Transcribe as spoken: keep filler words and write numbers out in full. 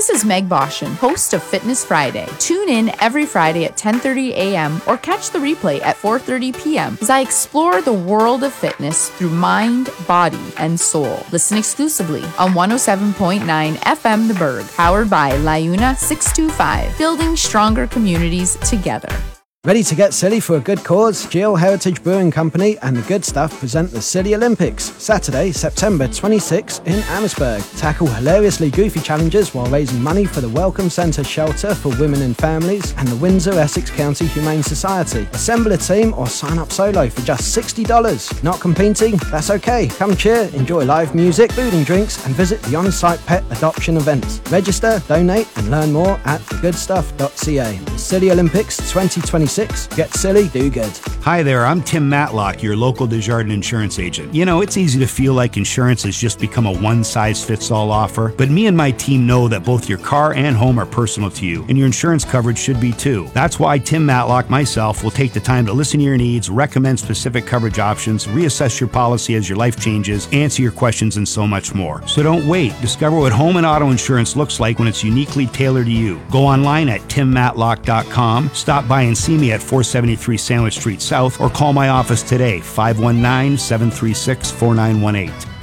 This is Meg Boshin, host of Fitness Friday. Tune in every Friday at ten thirty a.m. or catch the replay at four thirty p.m. as I explore the world of fitness through mind, body, and soul. Listen exclusively on one oh seven point nine F M The Berg, powered by LiUNA six two five, building stronger communities together. Ready to get silly for a good cause? Geo Heritage Brewing Company and The Good Stuff present the Silly Olympics, Saturday, September twenty-sixth in Amherstburg. Tackle hilariously goofy challenges while raising money for the Welcome Centre Shelter for Women and Families and the Windsor-Essex County Humane Society. Assemble a team or sign up solo for just sixty dollars. Not competing? That's okay. Come cheer, enjoy live music, food and drinks, and visit the on-site pet adoption events. Register, donate, and learn more at the good stuff dot c a. The Silly Olympics twenty twenty-six. Get silly, do good. Hi there, I'm Tim Matlock, your local Desjardins insurance agent. You know, it's easy to feel like insurance has just become a one-size-fits-all offer, but me and my team know that both your car and home are personal to you, and your insurance coverage should be too. That's why Tim Matlock, myself, will take the time to listen to your needs, recommend specific coverage options, reassess your policy as your life changes, answer your questions, and so much more. So don't wait. Discover what home and auto insurance looks like when it's uniquely tailored to you. Go online at tim matlock dot com, stop by and see me at four seventy-three Sandwich Street South, or call my office today, five one nine, seven three six, four nine one eight.